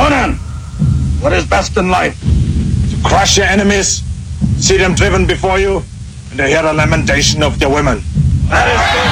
Conan, what is best in life? To crush your enemies, see them driven before you, and to hear the lamentation of their women. That is good.